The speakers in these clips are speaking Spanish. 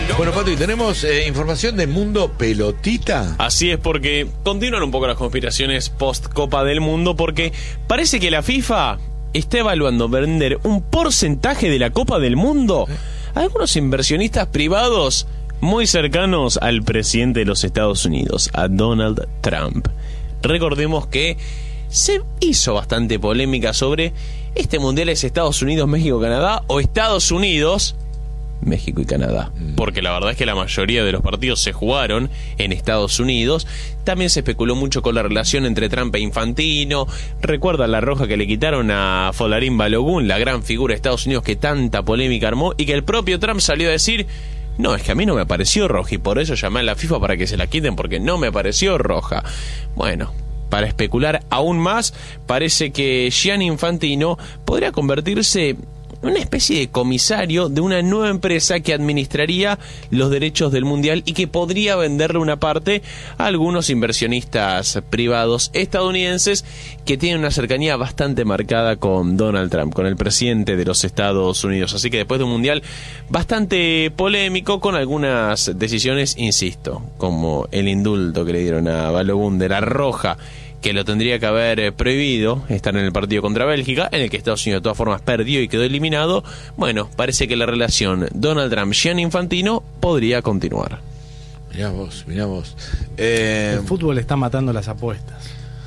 Bueno, Pato, ¿y tenemos información de Mundo Pelotita? Así es, porque continúan un poco las conspiraciones post-Copa del Mundo, porque parece que la FIFA está evaluando vender un porcentaje de la Copa del Mundo a algunos inversionistas privados muy cercanos al presidente de los Estados Unidos, a Donald Trump. Recordemos que se hizo bastante polémica sobre este mundial es Estados Unidos, México, Canadá o Estados Unidos, México y Canadá, porque la verdad es que la mayoría de los partidos se jugaron en Estados Unidos. También se especuló mucho con la relación entre Trump e Infantino. Recuerda la roja que le quitaron a Folarin Balogun, la gran figura de Estados Unidos que tanta polémica armó, y que el propio Trump salió a decir: no, es que a mí no me pareció roja y por eso llamé a la FIFA para que se la quiten, porque no me pareció roja. Bueno, para especular aún más, parece que Gianni Infantino podría convertirse una especie de comisario de una nueva empresa que administraría los derechos del mundial y que podría venderle una parte a algunos inversionistas privados estadounidenses que tienen una cercanía bastante marcada con Donald Trump, con el presidente de los Estados Unidos. Así que después de un mundial bastante polémico, con algunas decisiones, insisto, como el indulto que le dieron a Balogun de la roja, que lo tendría que haber prohibido estar en el partido contra Bélgica, en el que Estados Unidos de todas formas perdió y quedó eliminado. Bueno, parece que la relación Donald Trump-Gianni Infantino podría continuar. Mirá vos. El fútbol está matando las apuestas.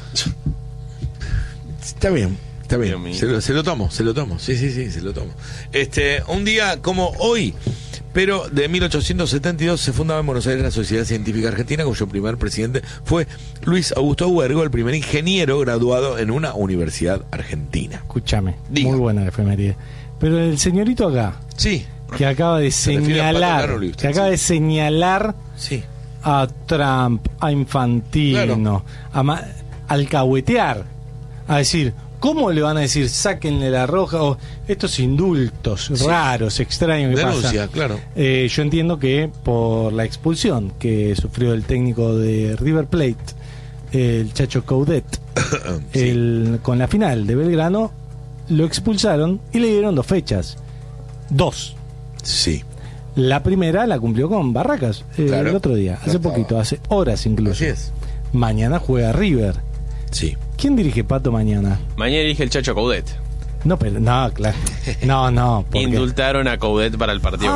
Está bien. Se lo tomo. Sí, se lo tomo. Un día como hoy, pero de 1872, se fundaba en Buenos Aires la Sociedad Científica Argentina, cuyo primer presidente fue Luis Augusto Huergo, el primer ingeniero graduado en una universidad argentina. Escúchame, muy buena efeméride. Pero el señorito acá, sí, que acaba de señalar, sí, a Trump, a Infantino, claro, alcahuetear, a decir: ¿cómo le van a decir sáquenle la roja? O estos indultos raros, extraños que denuncia, pasan. Claro. Yo entiendo que por la expulsión que sufrió el técnico de River Plate, el Chacho Coudet, con la final de Belgrano, lo expulsaron y le dieron 2 fechas. 2. Sí. La primera la cumplió con Barracas, el otro día, hace poquito, hace horas incluso. Así es. Mañana juega River. Sí. ¿Quién dirige Pato mañana? Mañana dirige el Chacho Coudet. No, pero no, claro. No. Indultaron a Coudet para el partido.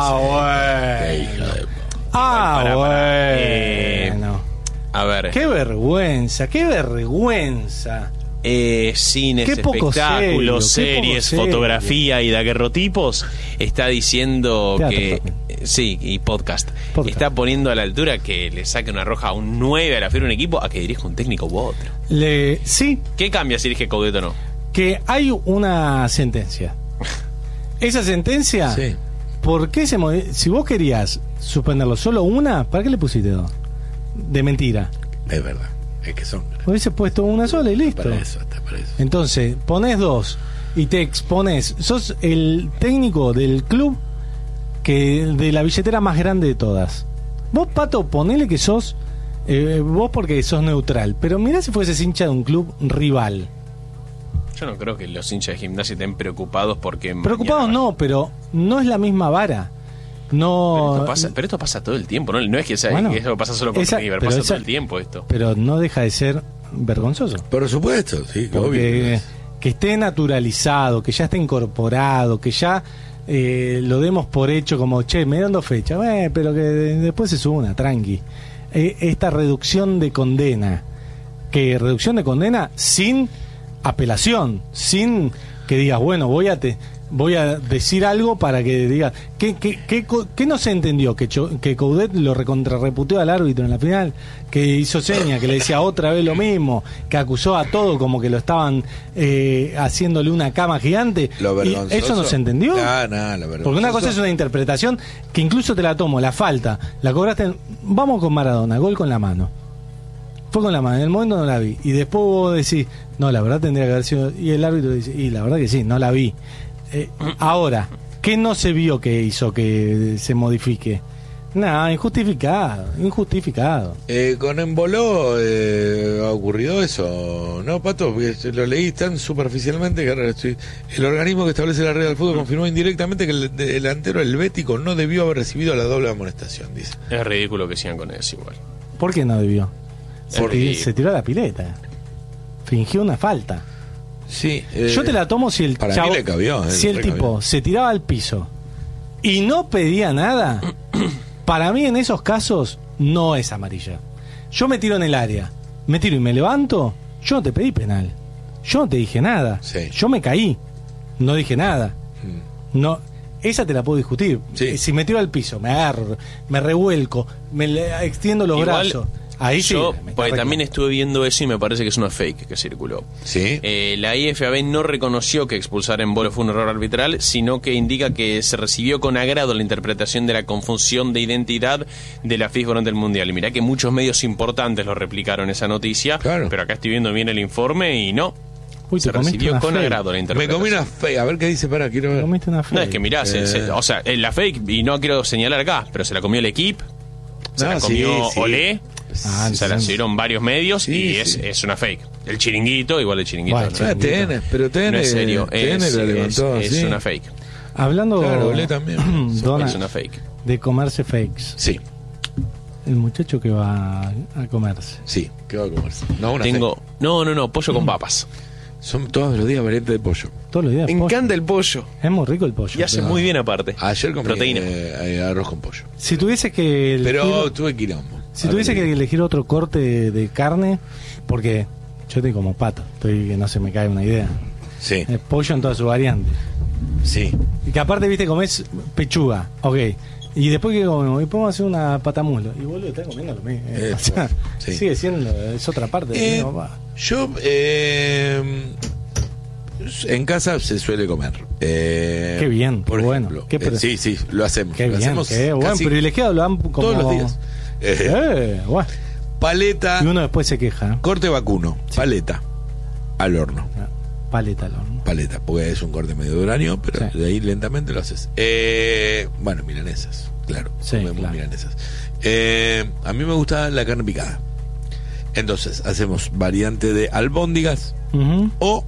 Bueno. A ver. Qué vergüenza. Cines, espectáculos, series, fotografía y daguerrotipos está diciendo teatro, que sí, y podcast está poniendo a la altura que le saque una roja a un 9 a la fiera un equipo a que dirija un técnico u otro. Sí. ¿Qué cambia si dirige Coudet o no? Que hay una sentencia. Esa sentencia, sí. ¿Por qué si vos querías suspenderlo solo una, ¿para qué le pusiste 2? De mentira. Es verdad. Es que son. Hubiese puesto una sola y listo. Para eso. Entonces, pones 2 y te expones. Sos el técnico del club de la billetera más grande de todas. Vos, Pato, ponele que sos vos porque sos neutral, pero mirá si fueses hincha de un club rival. Yo no creo que los hinchas de Gimnasia estén preocupados porque... Preocupados no, pero no es la misma vara. No, pero esto pasa todo el tiempo, no es que eso pasa solo con River, pasa todo el tiempo esto. Pero no deja de ser vergonzoso. Por supuesto, sí, obvio. Que esté naturalizado, que ya esté incorporado, que ya lo demos por hecho como, che, me dan 2 fechas, pero que después es una, tranqui. Esta reducción de condena sin apelación, sin que digas, bueno, voy a decir algo para que diga ¿qué no se entendió? Que Coudet lo recontrarreputeó al árbitro en la final, que hizo seña, que le decía otra vez lo mismo, que acusó a todo como que lo estaban haciéndole una cama gigante. Y eso no se entendió. Porque una cosa es una interpretación que incluso te la tomo, la falta, la cobraste. Vamos con Maradona, gol con la mano. Fue con la mano, en el momento no la vi. Y después vos decís, no, la verdad tendría que haber sido. Y el árbitro dice, y la verdad que sí, no la vi. Ahora, ¿qué no se vio que hizo que se modifique? No, injustificado. Con Emboló ha ocurrido eso, ¿no, Pato? Porque lo leí tan superficialmente que ahora el organismo que establece la regla del fútbol confirmó indirectamente que el delantero helvético no debió haber recibido la doble amonestación, dice. Es ridículo que sigan con eso igual. ¿Por qué no debió? Se tiró a la pileta. Fingió una falta. Sí. Yo te la tomo si el para chavo, mí le cabió, si el tipo cabió. se tiraba al piso y no pedía nada. Para mí en esos casos no es amarilla. Yo me tiro en el área, me tiro y me levanto, yo no te pedí penal. Yo no te dije nada. Sí. Yo me caí, no dije nada. No, esa te la puedo discutir. Sí. Si me tiro al piso, me agarro, me revuelco, extiendo los Igual, brazos. Ahí yo sí. porque también estuve viendo eso y me parece que es una fake que circuló. Sí. La IFAB no reconoció que expulsar en Embolo fue un error arbitral, sino que indica que se recibió con agrado la interpretación de la confusión de identidad de la FIFA durante el Mundial. Y mirá que muchos medios importantes lo replicaron esa noticia, claro. Pero acá estoy viendo bien el informe y no. Uy, se recibió con fake. agrado la Me interpretación. comí una fake, a ver qué dice, quiero ver. Comiste una fake. No, es que mirá, o sea, la fake, y no quiero señalar acá, pero se la comió el equipo, se la comió Olé. Se la subieron varios medios y es una fake. El chiringuito, igual el chiringuito. Bueno, no, TN, pero TN, no es serio, TN la levantó, es sí. una fake. Hablando Claro, Olé también. Dona, Es una fake. de comerse fakes. Sí, El muchacho que va a comerse. sí, ¿qué va a comerse? No, una Tengo. fake. No, pollo con papas. Son todos los días variantes de pollo. Todos los días. Me pollo. encanta el pollo. Es muy rico el pollo. Y hace pero- muy bien aparte. Ayer comí Proteína. arroz con pollo. Si tuviese que elegir, Pero tuve quilombo. si tuviese que elegir otro corte de carne, porque yo estoy como pato, estoy que no se me cae una idea. Sí, El pollo en todas sus variantes. sí. Y que aparte, viste, comés pechuga, ok. Y después que comemos, y podemos hacer una patamulo. Y boludo, estás comiendo lo mismo. O sea, sí. sigue siendo, es otra parte del mismo, papá. Yo en casa se suele comer. Qué bien, por qué bueno. ejemplo. Qué sí, lo hacemos. Qué lo bien, hacemos qué buen casi privilegiado, lo han como... todos los días. Bueno. Paleta, Y uno después se queja. corte vacuno, paleta, al horno. Paleta al horno. Paleta, porque es un corte medio duraño, pero Sí. de ahí lentamente lo haces. Bueno, milanesas, claro. Sí, comemos claro. milanesas. A mí me gusta la carne picada. Entonces, hacemos variante de albóndigas Ujú. o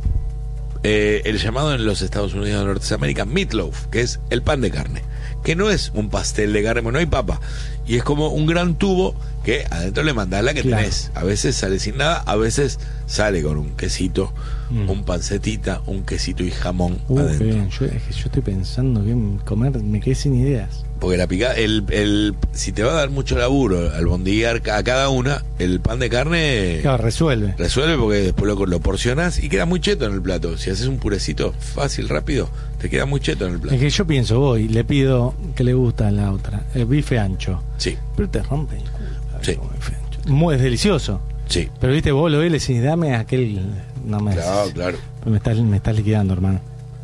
el llamado en los Estados Unidos de Norteamérica meatloaf, que es el pan de carne, que no es un pastel de carne, no hay papa, y es como un gran tubo que adentro le mandás la que Claro. tenés. A veces sale sin nada, a veces sale con un quesito, un pancetita, un quesito y jamón Qué adentro. bien. Yo estoy pensando que comer me quedé sin ideas. Porque la picada, si te va a dar mucho laburo albondigar a cada una, el pan de carne Claro, resuelve. resuelve, porque después lo porcionás y queda muy cheto en el plato. Si haces un purecito fácil, rápido, te queda muy cheto en el plato. Es que yo pienso, voy, le pido que le gusta a la otra, el bife ancho. Sí, Pero te rompe el culo. Sí. el bife ancho. Muy delicioso. sí. Pero viste, vos lo ves y le decís, dame aquel. No me Claro. Me estás liquidando, hermano.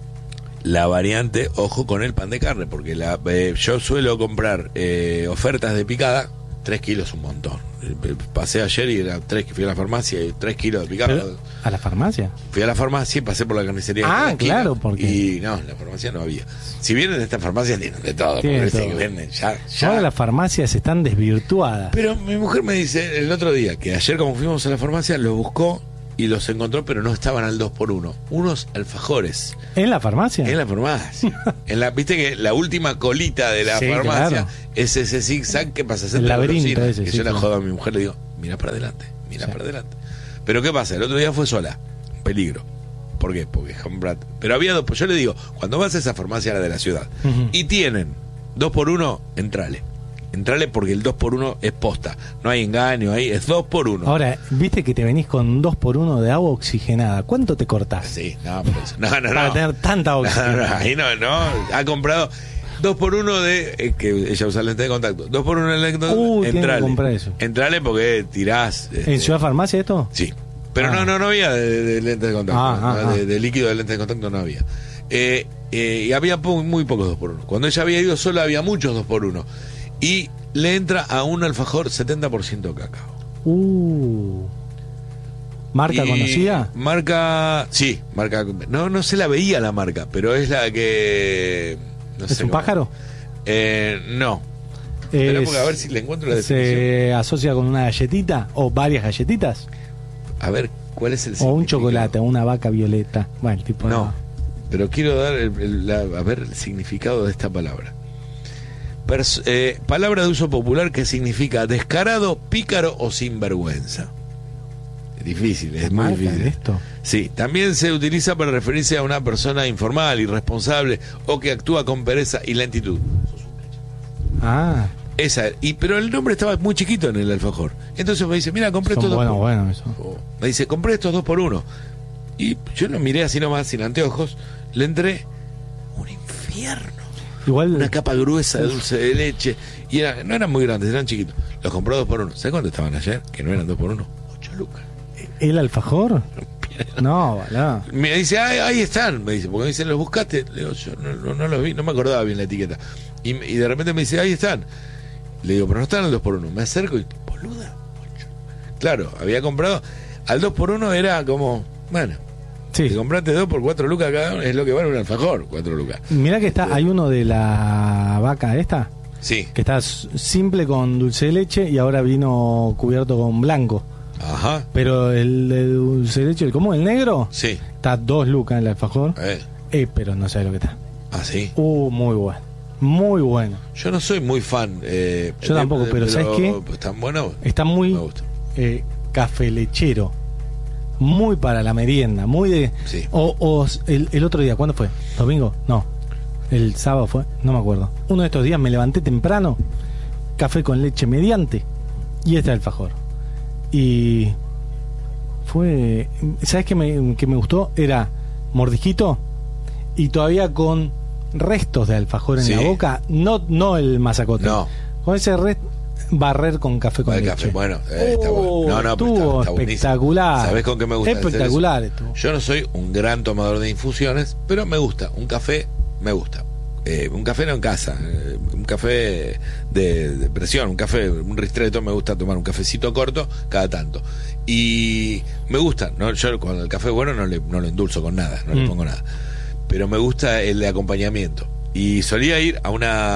La variante, ojo con el pan de carne, porque yo suelo comprar ofertas de picada, 3 kilos un montón. Pasé ayer y era 3, fui a la farmacia y 3 kilos de picada. Pero, ¿a la farmacia? Fui a la farmacia y pasé por la carnicería. Ah, de la esquina, claro, porque- Y no, en la farmacia no había. Si vienen de esta farmacia, tienen de todo. Tienen Porque todo. que venden ya. Ahora las farmacias están desvirtuadas. Pero mi mujer me dice el otro día que ayer, como fuimos a la farmacia, los buscó y los encontró, pero no estaban al 2x1. Unos alfajores. ¿En la farmacia? En la farmacia. Viste que la última colita de la Sí, farmacia claro. es ese zigzag que pasa a ser El la laberinto golosina. ese, Que sí, yo la sí. jodo a mi mujer, le digo, mira para adelante, mira Sí. para adelante. Pero ¿qué pasa? El otro día fue sola. Peligro. ¿Por qué? Porque pero había dos. Pues yo le digo, cuando vas a esa farmacia, la de la ciudad, Ujú. y tienen 2x1, entrale. Entrale porque el 2x1 es posta. No hay engaño ahí, es 2x1. Ahora, viste que te venís con 2x1 de agua oxigenada. ¿Cuánto te cortás? Sí, no, por eso. No. Para tener tanta No, oxigenada. ahí no. Ha comprado 2x1 de. Que ella usa lente de contacto. 2x1 de lente de contacto. Tiene que Entrale. comprar eso. Entrale porque tirás. ¿En Ciudad Farmacia esto? Sí. Pero Ah. no había de lente de contacto. Ah, ah, de líquido de lente de contacto no había. Y había muy pocos 2x1. Cuando ella había ido sola había muchos 2x1. Y le entra a un alfajor 70% cacao. ¿Marca Y conocida? Marca. Sí, marca. No se la veía la marca, pero es la que. No ¿Es sé un cómo. pájaro? No. Esperá, porque a ver si le encuentro la definición. ¿Se asocia con una galletita o varias galletitas? A ver, ¿cuál es el O un chocolate, o una vaca violeta. Bueno, el tipo No, pero quiero dar a ver el significado de esta palabra. Palabra de uso popular que significa descarado, pícaro o sinvergüenza. Es difícil, es muy difícil. Esto? Sí, también se utiliza para referirse a una persona informal, irresponsable o que actúa con pereza y lentitud. Ah. Pero el nombre estaba muy chiquito en el alfajor. Entonces me dice, mira, compré estos Bueno, eso. Me dice, compré estos 2 por 1. Y yo lo miré así nomás, sin anteojos. Le entré un infierno. Igual, una capa gruesa de dulce de leche. Y no eran muy grandes, eran chiquitos. Los compró 2 por 1. ¿Sabes cuánto estaban ayer? Que no eran 2 por 1. 8 lucas. ¿El alfajor? No, vale. Me dice, ahí están. Me dice, porque me dice, ¿los buscaste? Le digo, yo no los vi, no me acordaba bien la etiqueta. Y de repente me dice, ahí están. Le digo, pero no están al 2 por 1. Me acerco y, boluda. Claro, había comprado. Al 2 por 1 era como, bueno. Sí. Si compraste 2 por 4 lucas cada uno, es lo que vale un alfajor, 4 lucas. Mirá que hay uno de la vaca esta. Sí. Que está simple con dulce de leche y ahora vino cubierto con blanco. Ajá. Pero el de dulce de leche, ¿cómo? ¿El negro? Sí. Está 2 lucas en el alfajor. Pero no sé lo que está. Ah, sí. Muy bueno. Muy bueno. Yo no soy muy fan. Yo tampoco, pero ¿sabes qué? ¿Están buenos? Está muy café lechero. Muy para la merienda. Muy de. Sí. O el otro día, ¿cuándo fue? ¿Domingo? No. El sábado fue. No me acuerdo. Uno de estos días me levanté temprano. Café con leche mediante. Y este alfajor. Y. Fue. ¿Sabes qué me gustó? Era mordisquito. Y todavía con restos de alfajor en la boca, no el masacote. No. Con ese barrer con café con leche. Café, bueno, está bueno. No, estuvo está espectacular. ¿Sabés con qué me gusta? Espectacular esto. Yo no soy un gran tomador de infusiones, pero me gusta. Un café me gusta. Un café no en casa, un café de presión, un ristretto, me gusta tomar un cafecito corto cada tanto. Y me gusta, ¿no? Yo con el café bueno no lo endulzo con nada, no le pongo nada. Pero me gusta el de acompañamiento. Y solía ir a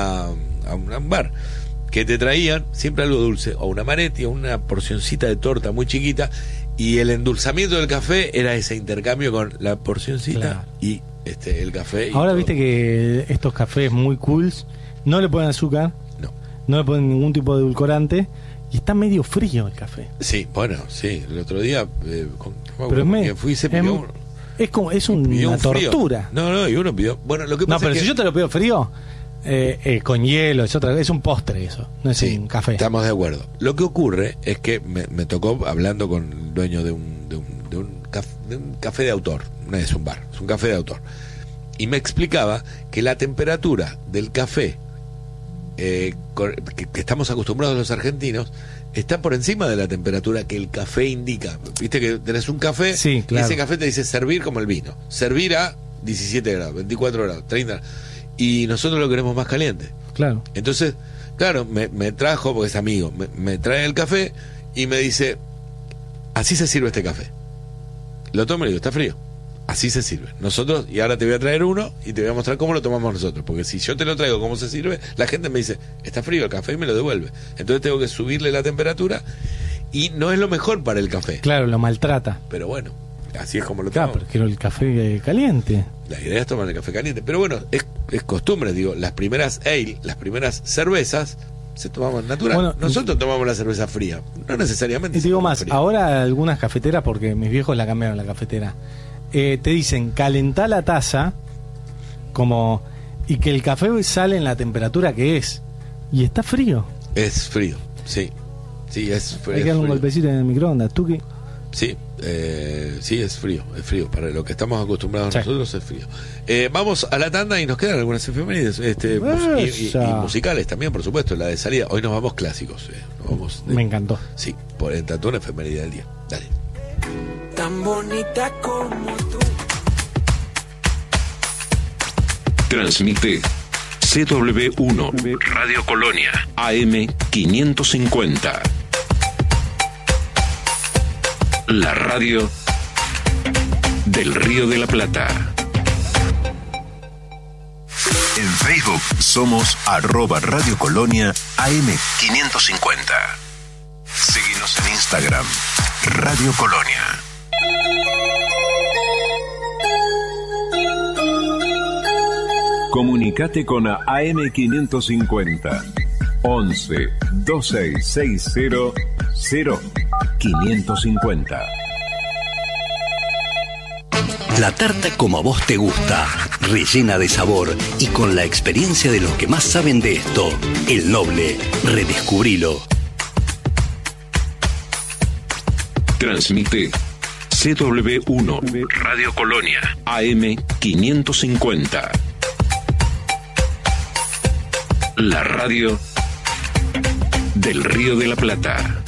un bar que te traían siempre algo dulce, o una Maretti, o una porcioncita de torta muy chiquita, y el endulzamiento del café era ese intercambio con la porcioncita, claro, y el café. Ahora viste que estos cafés muy cools no le ponen azúcar, no le ponen ningún tipo de edulcorante, y está medio frío el café. Sí, bueno, sí, el otro día pero fui y se pidió uno. Es una tortura. No, y uno pidió. Bueno, lo que pasa pero es que si yo te lo pido frío, con hielo, es un postre eso, no es un café. Estamos de acuerdo. Lo que ocurre es que me tocó hablando con el dueño de un café de autor, no es un bar, es un café de autor. Y me explicaba que la temperatura del café que estamos acostumbrados los argentinos está por encima de la temperatura que el café indica. Viste que tenés un café, sí, claro, y ese café te dice servir como el vino. Servir a 17 grados, 24 grados, 30 grados. Y nosotros lo queremos más caliente. Claro. Entonces, claro, me trajo, porque es amigo, me trae el café y me dice, así se sirve este café. Lo tomo y le digo, está frío. Así se sirve. Nosotros, y ahora te voy a traer uno y te voy a mostrar cómo lo tomamos nosotros. Porque si yo te lo traigo cómo se sirve, la gente me dice, está frío el café, y me lo devuelve. Entonces tengo que subirle la temperatura y no es lo mejor para el café. Claro, lo maltrata. Pero bueno, así es como lo tomamos. Claro, pero quiero el café caliente. La idea es tomar el café caliente. Pero bueno, es costumbre, digo, las primeras ale, las primeras cervezas se tomaban natural. Bueno, nosotros tomamos la cerveza fría, no necesariamente. Y digo más, fría. Ahora algunas cafeteras, porque mis viejos la cambiaron la cafetera, te dicen calentá la taza y que el café sale en la temperatura que es, y está frío. Es frío, sí, es frío. Hay que darle un golpecito en el microondas, ¿tú qué? Sí, es frío. Para lo que estamos acostumbrados nosotros es frío. Vamos a la tanda y nos quedan algunas efemérides y musicales también, por supuesto, la de salida. Hoy nos vamos clásicos. Me encantó. Sí, por el tanto una efeméride del día. Dale. Tan bonita como tú. Transmite CW1 Radio Colonia AM 550. La radio del Río de la Plata. Facebook somos @Radio Colonia AM550. Seguinos en Instagram, Radio Colonia. Comunicate con AM550 11 2660 0550. La tarta como a vos te gusta, rellena de sabor y con la experiencia de los que más saben de esto. El Noble, redescubrilo. Transmite CW1 Radio Colonia AM550. La radio del Río de la Plata.